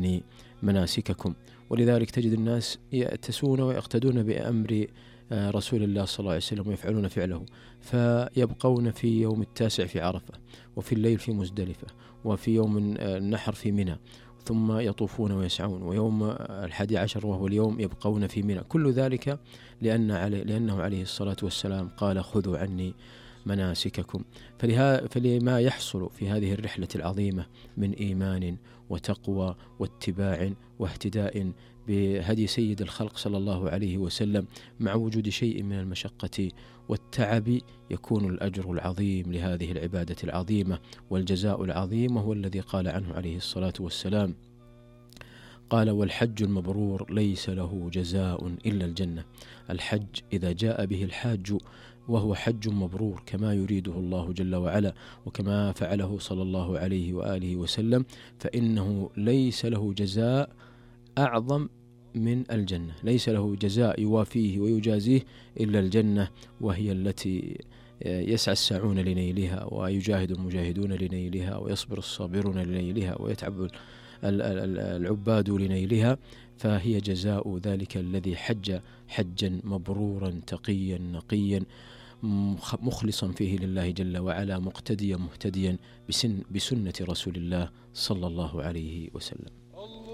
عني مناسككم. ولذلك تجد الناس يأتسون ويقتدون بأمر رسول الله صلى الله عليه وسلم ويفعلون فعله، فيبقون في يوم 9 في عرفة، وفي الليل في مزدلفة، وفي يوم النحر في منى، ثم يطوفون ويسعون، ويوم 11 وهو اليوم يبقون في منى. كل ذلك لأنه عليه الصلاة والسلام قال خذوا عني مناسككم. فلما يحصل في هذه الرحلة العظيمة من إيمان وتقوى واتباع واهتداء بهدي سيد الخلق صلى الله عليه وسلم، مع وجود شيء من المشقة والتعب، يكون الأجر العظيم لهذه العبادة العظيمة والجزاء العظيم، وهو الذي قال عنه عليه الصلاة والسلام، قال والحج المبرور ليس له جزاء إلا الجنة. الحج إذا جاء به الحاج وهو حج مبرور كما يريده الله جل وعلا وكما فعله صلى الله عليه وآله وسلم، فإنه ليس له جزاء أعظم من الجنة، ليس له جزاء يوافيه ويجازيه إلا الجنة، وهي التي يسعى الساعون لنيلها، ويجاهد المجاهدون لنيلها، ويصبر الصابرون لنيلها، ويتعب العباد لنيلها. فهي جزاء ذلك الذي حج حجا مبرورا تقيا نقيا مخلصا فيه لله جل وعلا، مقتديا مهتديا بسنة رسول الله صلى الله عليه وسلم.